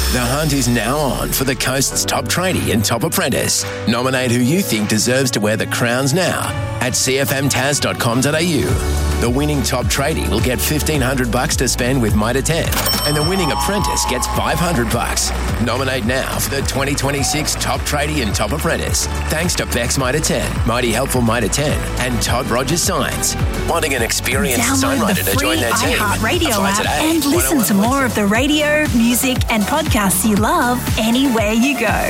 The hunt is now on for the coast's top tradie and top apprentice. Nominate who you think deserves to wear the crowns now at cfmtas.com.au. The winning top tradie will get $1,500 to spend with Mitre 10, and the winning apprentice gets $500. Nominate now for the 2026 top tradie and top apprentice. Thanks to Beck's Mitre 10, Mighty Helpful Mitre 10, and Todd Rogers Signs. Wanting an experienced signwriter to join their team? iHeartRadio Apply app today. and listen to more of the radio, music and podcasts you love anywhere you go.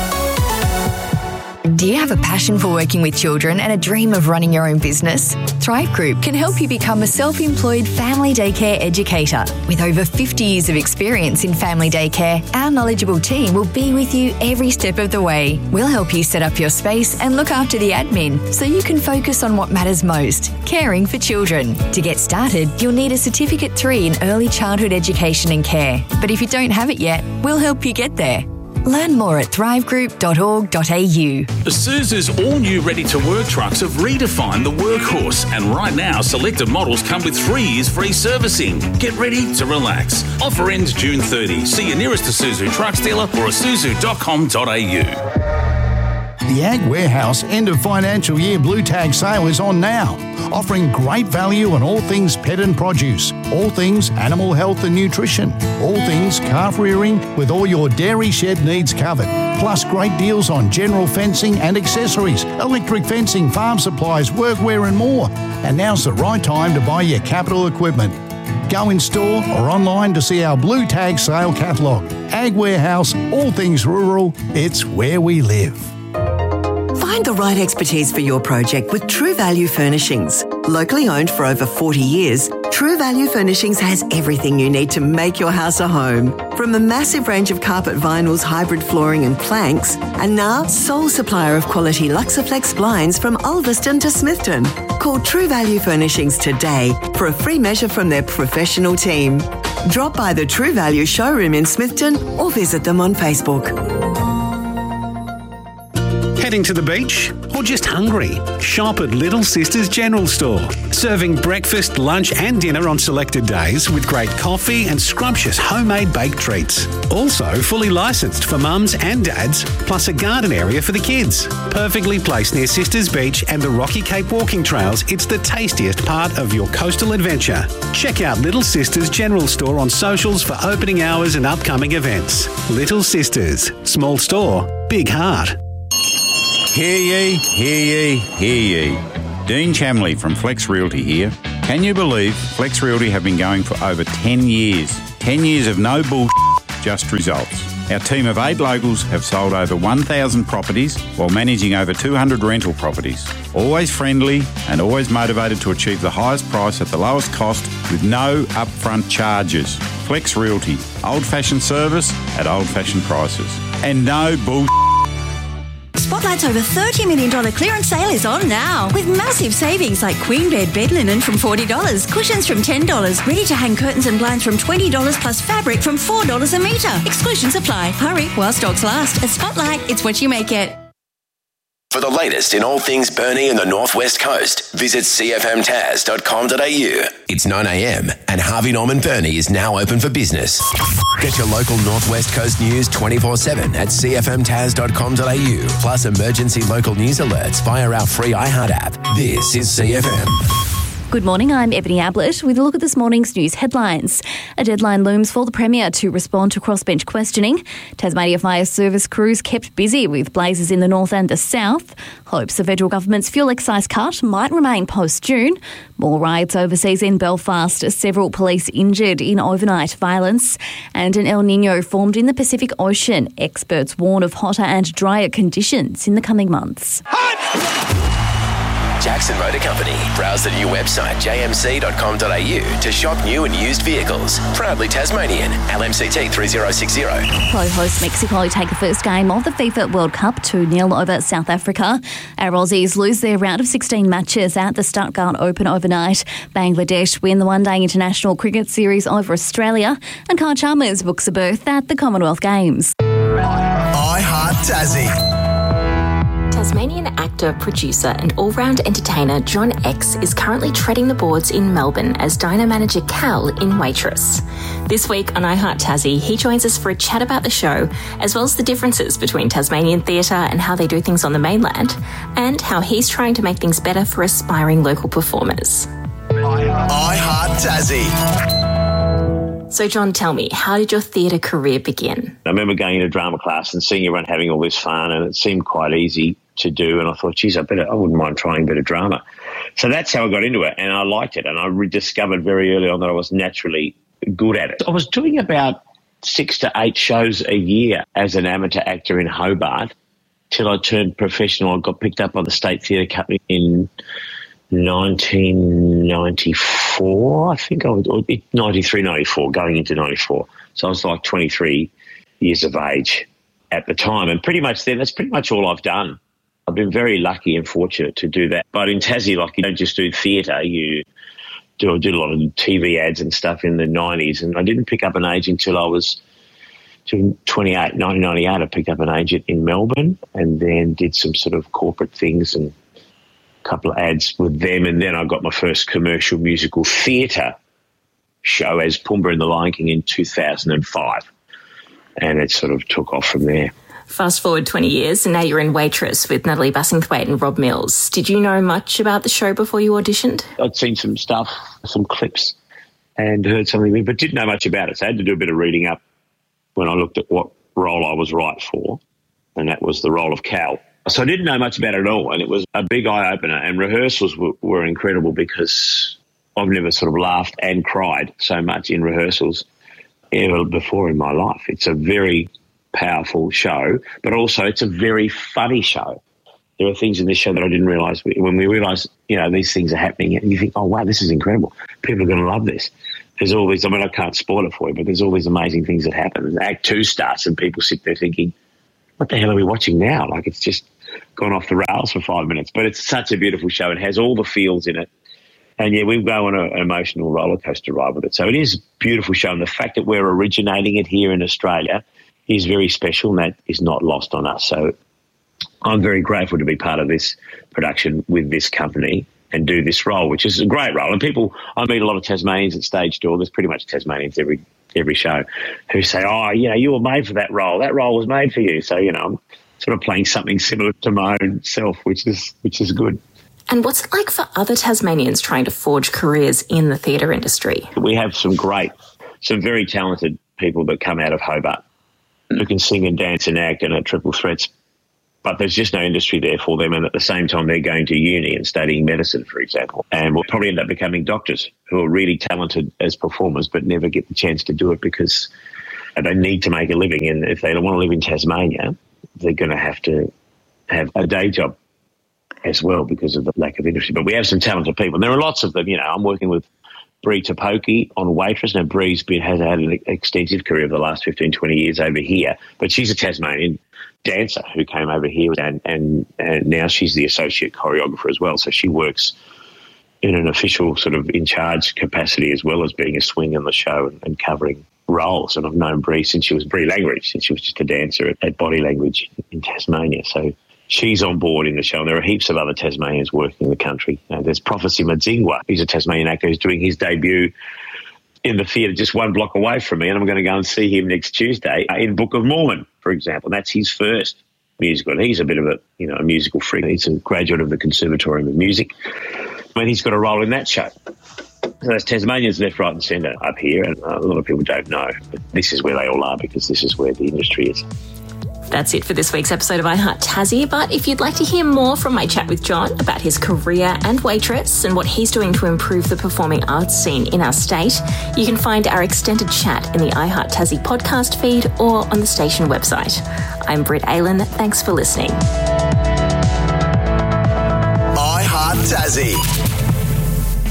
Do you have a passion for working with children and a dream of running your own business? Thrive Group can help you become a self-employed family daycare educator. With over 50 years of experience in family daycare, our knowledgeable team will be with you every step of the way. We'll help you set up your space and look after the admin so you can focus on what matters most, caring for children. To get started, you'll need a Certificate 3 in Early Childhood Education and Care. But if you don't have it yet, we'll help you get there. Learn more at thrivegroup.org.au. Isuzu's all-new ready-to-work trucks have redefined the workhorse, and right now, selected models come with 3 years free servicing. Get ready to relax. Offer ends June 30. See your nearest Isuzu Trucks dealer or isuzu.com.au. The Ag Warehouse end of financial year Blue Tag sale is on now, offering great value on all things pet and produce, all things animal health and nutrition, all things calf rearing with all your dairy shed needs covered, plus great deals on general fencing and accessories, electric fencing, farm supplies, workwear and more. And now's the right time to buy your capital equipment. Go in store or online to see our Blue Tag sale catalogue. Ag Warehouse, all things rural, it's where we live. Find the right expertise for your project with True Value Furnishings. Locally owned for over 40 years, True Value Furnishings has everything you need to make your house a home. From a massive range of carpet vinyls, hybrid flooring and planks, and now sole supplier of quality Luxaflex blinds from Ulverston to Smithton. Call True Value Furnishings today for a free measure from their professional team. Drop by the True Value showroom in Smithton or visit them on Facebook. Heading to the beach or just hungry? Shop at Little Sisters General Store. Serving breakfast, lunch and dinner on selected days with great coffee and scrumptious homemade baked treats. Also fully licensed for mums and dads, plus a garden area for the kids. Perfectly placed near Sisters Beach and the Rocky Cape walking trails, it's the tastiest part of your coastal adventure. Check out Little Sisters General Store on socials for opening hours and upcoming events. Little Sisters. Small store, big heart. Hear ye, hear ye, hear ye. Dean Chamley from Flex Realty here. Can you believe Flex Realty have been going for over 10 years? 10 years of no bullshit, just results. Our team of 8 locals have sold over 1,000 properties while managing over 200 rental properties. Always friendly and always motivated to achieve the highest price at the lowest cost with no upfront charges. Flex Realty. Old-fashioned service at old-fashioned prices. And no bullshit. Spotlight's over $30 million clearance sale is on now, with massive savings like queen bed bed linen from $40, cushions from $10, ready-to-hang curtains and blinds from $20 plus fabric from $4 a metre. Exclusions apply. Hurry while stocks last. At Spotlight, it's what you make it. For the latest in all things Burnie and the Northwest Coast, visit cfmtas.com.au. It's 9 a.m. and Harvey Norman Burnie is now open for business. Get your local Northwest Coast news 24/7 at cfmtas.com.au. Plus emergency local news alerts via our free iHeart app. This is CFM. Good morning, I'm Ebony Ablett with a look at this morning's news headlines. A deadline looms for the Premier to respond to crossbench questioning. Tasmania Fire Service crews kept busy with blazes in the north and the south. Hopes the federal government's fuel excise cut might remain post-June. More riots overseas in Belfast, several police injured in overnight violence. And an El Niño formed in the Pacific Ocean. Experts warn of hotter and drier conditions in the coming months. Jackson Motor Company. Browse the new website jmc.com.au to shop new and used vehicles. Proudly Tasmanian. LMCT 3060. Co-host Mexico take the first game of the FIFA World Cup 2-0 over South Africa. Our Aussies lose their round of 16 matches at the Stuttgart Open overnight. Bangladesh win the one-day international cricket series over Australia. And Kai Chalmers books a berth at the Commonwealth Games. I Heart Tassie. Tasmanian actor, producer and all-round entertainer John X is currently treading the boards in Melbourne as diner manager Cal in Waitress. This week on iHeart Tassie, he joins us for a chat about the show, as well as the differences between Tasmanian theatre and how they do things on the mainland, and how he's trying to make things better for aspiring local performers. iHeart Tassie. So, John, tell me, how did your theatre career begin? I remember going into drama class and seeing everyone having all this fun, and it seemed quite easy to do. And I thought, geez, I wouldn't mind trying a bit of drama. So that's how I got into it, and I liked it. And I rediscovered very early on that I was naturally good at it. I was doing about 6 to 8 shows a year as an amateur actor in Hobart till I turned professional. I got picked up by the State Theatre Company in 1994, I think, or 93, 94, going into 94. So I was like 23 years of age at the time. And pretty much then, that's pretty much all I've done. I've been very lucky and fortunate to do that. But in Tassie, like, you don't just do theatre, I did a lot of TV ads and stuff in the 90s. And I didn't pick up an agent until I was 1998. I picked up an agent in Melbourne and then did some sort of corporate things and couple of ads with them, and then I got my first commercial musical theatre show as Pumbaa in The Lion King in 2005, and it sort of took off from there. Fast forward 20 years and now you're in Waitress with Natalie Bassingthwaite and Rob Mills. Did you know much about the show before you auditioned? I'd seen some stuff, some clips, and heard something, but didn't know much about it, so I had to do a bit of reading up when I looked at what role I was right for, and that was the role of Cal. So I didn't know much about it at all, and it was a big eye-opener, and rehearsals were incredible because I've never sort of laughed and cried so much in rehearsals ever before in my life. It's a very powerful show, but also it's a very funny show. There are things in this show that I didn't realise. When we realise, these things are happening, and you think, oh, wow, this is incredible. People are going to love this. There's all these, I can't spoil it for you, but there's all these amazing things that happen. And Act 2 starts and people sit there thinking, what the hell are we watching now? Like, it's just gone off the rails for 5 minutes. But it's such a beautiful show. It has all the feels in it. And, yeah, we go on an emotional roller coaster ride with it. So it is a beautiful show. And the fact that we're originating it here in Australia is very special, and that is not lost on us. So I'm very grateful to be part of this production with this company and do this role, which is a great role. And I meet a lot of Tasmanians at stage door. There's pretty much Tasmanians every show who say, oh, you were made for that role. That role was made for you. So, I'm sort of playing something similar to my own self, which is good. And what's it like for other Tasmanians trying to forge careers in the theatre industry? We have some very talented people that come out of Hobart who can sing and dance and act and are triple threats, but there's just no industry there for them. And at the same time, they're going to uni and studying medicine, for example, and will probably end up becoming doctors who are really talented as performers but never get the chance to do it because they need to make a living. And if they don't want to live in Tasmania, they're going to have a day job as well because of the lack of industry. But we have some talented people, and there are lots of them. I'm working with Bree Tapoki on Waitress. Now, Bree's has had an extensive career over the last 15, 20 years over here, but she's a Tasmanian dancer who came over here and now she's the associate choreographer as well. So she works in an official sort of in charge capacity as well as being a swing on the show and covering roles. And I've known Bree since she was Bree Langridge, since she was just a dancer at Body Language in Tasmania. So she's on board in the show. And there are heaps of other Tasmanians working in the country. There's Prophecy Madzingwa. He's a Tasmanian actor who's doing his debut in the theatre just one block away from me, and I'm going to go and see him next Tuesday in Book of Mormon, for example. That's his first musical. And he's a bit of a musical freak. He's a graduate of the Conservatorium of Music. And he's got a role in that show. So there's Tasmanians left, right and centre up here, and a lot of people don't know. But this is where they all are because this is where the industry is. That's it for this week's episode of iHeart Tassie, but if you'd like to hear more from my chat with John about his career and Waitress and what he's doing to improve the performing arts scene in our state, you can find our extended chat in the iHeart Tassie podcast feed or on the station website. I'm Britt Aylan. Thanks for listening. iHeart Tassie.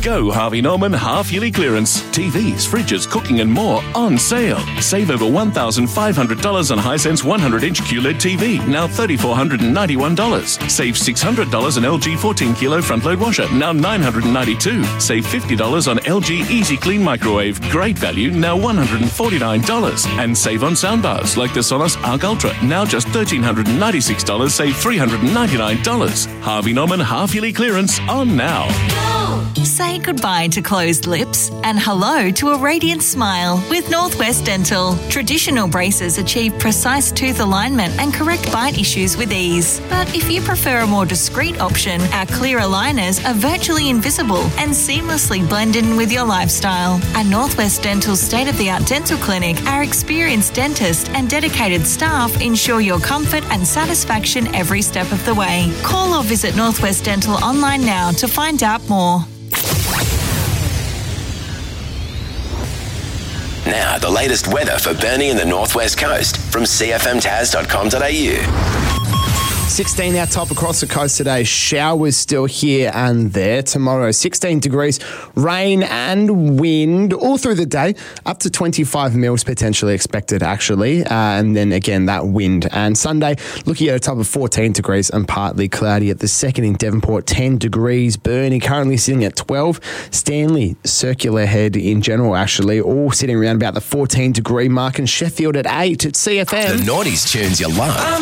Go Harvey Norman half-yearly clearance. TVs, fridges, cooking and more on sale. Save over $1,500 on Hisense 100-inch QLED TV, now $3,491. Save $600 on LG 14-kilo front-load washer, now $992. Save $50 on LG Easy Clean microwave, great value, now $149. And save on soundbars like the Sonos Arc Ultra, now just $1,396, save $399. Harvey Norman half-yearly clearance on now. Say goodbye to closed lips and hello to a radiant smile with Northwest Dental. Traditional braces achieve precise tooth alignment and correct bite issues with ease. But if you prefer a more discreet option, our clear aligners are virtually invisible and seamlessly blend in with your lifestyle. At Northwest Dental's state-of-the-art dental clinic, our experienced dentist and dedicated staff ensure your comfort and satisfaction every step of the way. Call or visit Northwest Dental online now to find out more. Now, the latest weather for Burnie and the Northwest Coast from cfmtaz.com.au. 16 our top across the coast today. Showers still here and there. Tomorrow, 16 degrees, rain and wind all through the day. Up to 25 mils potentially expected, actually. And then again, that wind. And Sunday, looking at a top of 14 degrees and partly cloudy at the second in Devonport, 10 degrees. Burnie currently sitting at 12. Stanley, Circular Head in general, actually, all sitting around about the 14 degree mark. And Sheffield at 8 at CFM. The Naughties tunes you love.